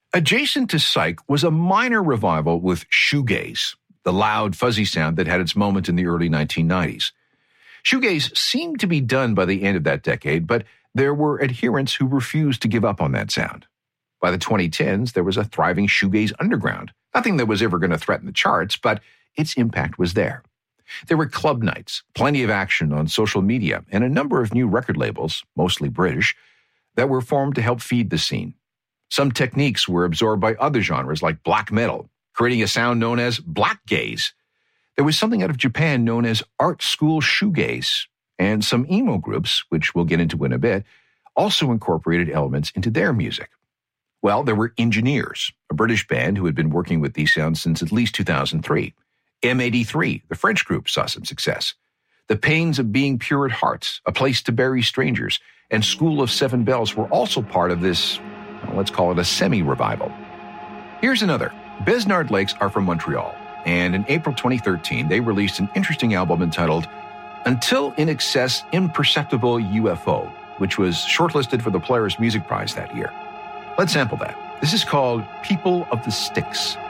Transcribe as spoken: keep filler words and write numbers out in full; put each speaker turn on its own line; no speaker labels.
Adjacent to psych was a minor revival with shoegaze, the loud, fuzzy sound that had its moment in the early nineteen nineties. Shoegaze seemed to be done by the end of that decade, but there were adherents who refused to give up on that sound. By the twenty tens, there was a thriving shoegaze underground. Nothing that was ever going to threaten the charts, but its impact was there. There were club nights, plenty of action on social media, and a number of new record labels, mostly British, that were formed to help feed the scene. Some techniques were absorbed by other genres like black metal, creating a sound known as black gaze. There was something out of Japan known as art school shoegaze, and some emo groups, which we'll get into in a bit, also incorporated elements into their music. Well, there were Engineers, a British band who had been working with these sounds since at least two thousand three. M eighty-three, the French group, saw some success. The Pains of Being Pure at Heart, A Place to Bury Strangers, and School of Seven Bells were also part of this, well, let's call it a semi-revival. Here's another. Besnard Lakes are from Montreal, and in April twenty thirteen, they released an interesting album entitled Until In Excess Imperceptible U F O, which was shortlisted for the Polaris Music Prize that year. Let's sample that. This is called People of the Sticks.